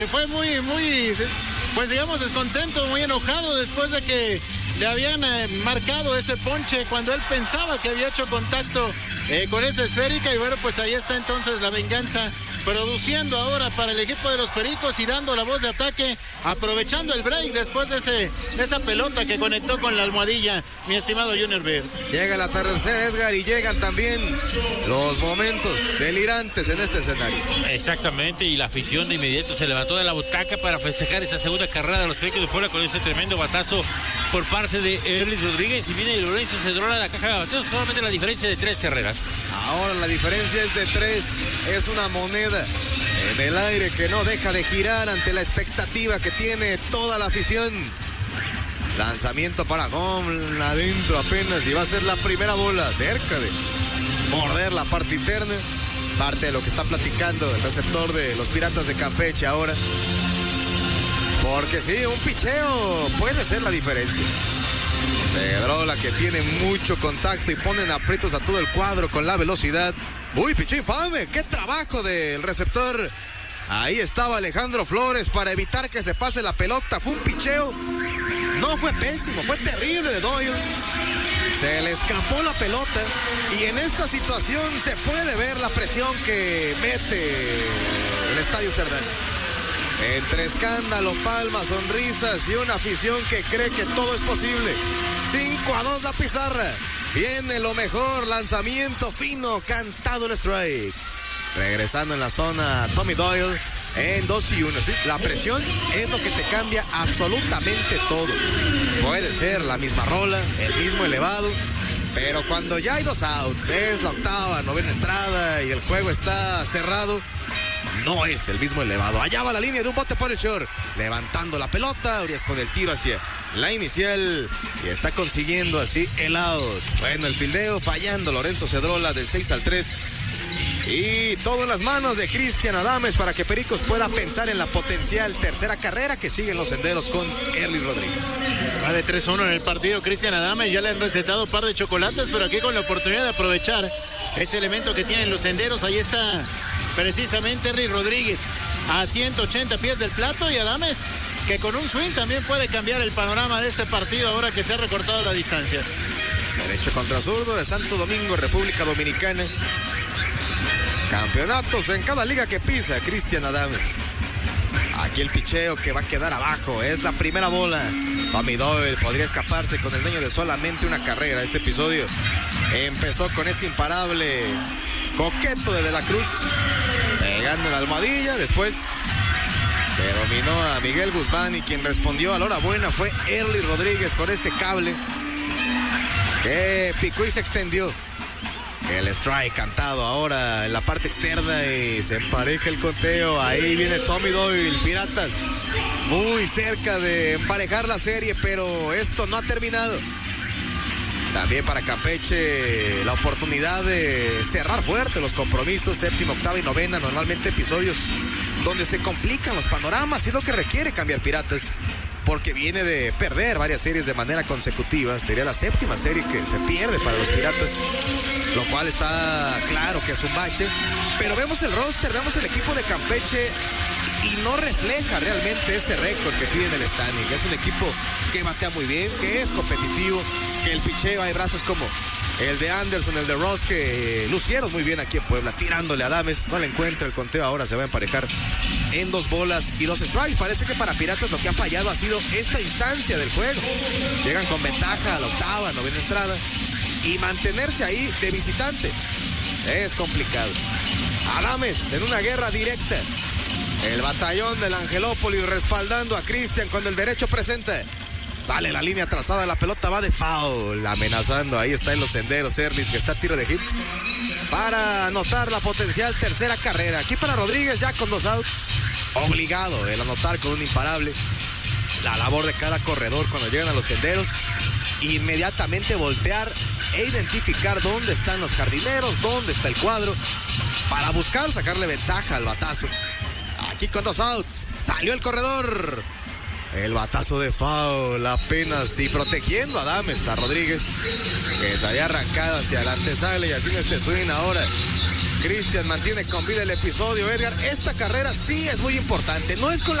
Fue muy, pues digamos, descontento, muy enojado después de que le habían marcado ese ponche cuando él pensaba que había hecho contacto con esa esférica. Y bueno, pues ahí está entonces la venganza produciendo ahora para el equipo de los Pericos y dando la voz de ataque, aprovechando el break después de esa pelota que conectó con la almohadilla, mi estimado Junior Beer. Llega el atardecer, Edgar, y llegan también los momentos delirantes en este escenario. Exactamente, y la afición de inmediato se levantó de la butaca para festejar esa segunda carrera de los Pericos de Puebla con ese tremendo batazo por parte de Erly Rodríguez, y viene Lorenzo Cedrola a la caja de bateos, solamente la diferencia de 3 carreras. Ahora la diferencia es de 3, es una moneda en el aire que no deja de girar ante la expectativa que tiene toda la afición. Lanzamiento para home, adentro apenas, y va a ser la primera bola, cerca de morder la parte interna, parte de lo que está platicando el receptor de los Piratas de Campeche ahora. Porque sí, un picheo puede ser la diferencia. Cedrola, que tiene mucho contacto y ponen aprietos a todo el cuadro con la velocidad. Uy, picheo infame, qué trabajo del receptor. Ahí estaba Alejandro Flores para evitar que se pase la pelota. Fue un picheo, no fue pésimo, fue terrible de Doyle. Se le escapó la pelota y en esta situación se puede ver la presión que mete el Estadio Cerdán. Entre escándalo, palmas, sonrisas y una afición que cree que todo es posible. 5-2 la pizarra. Viene lo mejor, lanzamiento fino, cantado el strike. Regresando en la zona Tommy Doyle en 2-1. ¿Sí? La presión es lo que te cambia absolutamente todo. Puede ser la misma rola, el mismo elevado, pero cuando ya hay 2 outs, es la octava, novena entrada y el juego está cerrado, no es el mismo elevado. Allá va la línea de un bote por el short, levantando la pelota, Urias con el tiro hacia la inicial y está consiguiendo así el out. Bueno, el fildeo fallando Lorenzo Cedrola del 6-3. Y todo en las manos de Cristian Adames para que Pericos pueda pensar en la potencial tercera carrera que siguen los senderos con Erly Rodríguez. Va de 3-1 en el partido Cristian Adames, ya le han recetado un par de chocolates, pero aquí con la oportunidad de aprovechar ese elemento que tienen los senderos. Ahí está precisamente Erly Rodríguez a 180 pies del plato, y Adames, que con un swing también puede cambiar el panorama de este partido ahora que se ha recortado la distancia. Derecho contra zurdo de Santo Domingo, República Dominicana. Campeonatos en cada liga que pisa Cristian Adames. Aquí el picheo que va a quedar abajo, es la primera bola. Tommy Doyle podría escaparse con el dueño de solamente una carrera. Este episodio empezó con ese imparable coqueto de la Cruz, pegando en la almohadilla. Después se dominó a Miguel Guzmán, y quien respondió a la hora buena fue Erly Rodríguez con ese cable que picó y se extendió. El strike cantado ahora en la parte externa y se empareja el conteo. Ahí viene Tommy Doyle. Piratas muy cerca de emparejar la serie, pero esto no ha terminado. También para Campeche la oportunidad de cerrar fuerte los compromisos, séptima, octava y novena, normalmente episodios donde se complican los panoramas, y es lo que requiere cambiar Piratas, porque viene de perder varias series de manera consecutiva. Sería la séptima serie que se pierde para los Piratas, lo cual está claro que es un bache. Pero vemos el roster, vemos el equipo de Campeche y no refleja realmente ese récord que tiene el standing. Es un equipo que batea muy bien, que es competitivo, que el picheo, hay brazos como el de Anderson, el de Ross, que lucieron muy bien aquí en Puebla, tirándole a Adames. No le encuentra el conteo, ahora se va a emparejar en 2 bolas y 2 strikes. Parece que para Piratas lo que ha fallado ha sido esta instancia del juego. Llegan con ventaja a la octava, novena entrada, y mantenerse ahí de visitante es complicado. Adames en una guerra directa. El batallón del Angelópolis respaldando a Cristian cuando el derecho presenta. Sale la línea trazada, la pelota va de foul, amenazando. Ahí está en los senderos Erlis, que está a tiro de hit para anotar la potencial tercera carrera. Aquí para Rodríguez, ya con 2 outs, obligado el anotar con un imparable. La labor de cada corredor cuando llegan a los senderos, inmediatamente voltear e identificar dónde están los jardineros, dónde está el cuadro, para buscar sacarle ventaja al batazo. Aquí con 2 outs, salió el corredor. El batazo de foul apenas, y protegiendo a Adames, a Rodríguez, que se había arrancado hacia la antesala y haciendo este swing ahora Cristian mantiene con vida el episodio. Edgar, esta carrera sí es muy importante. No es con la